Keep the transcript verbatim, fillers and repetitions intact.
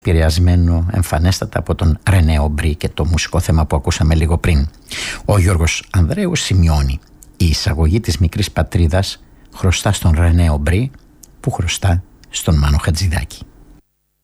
επηρεασμένο εμφανέστατα από τον Ρενέ Ομπρί και το μουσικό θέμα που ακούσαμε λίγο πριν. Ο Γιώργος Ανδρέου σημειώνει: η εισαγωγή της μικρής πατρίδας χρωστά στον Ρενέ Ομπρί, που χρωστά στον Μάνο Χατζηδάκη.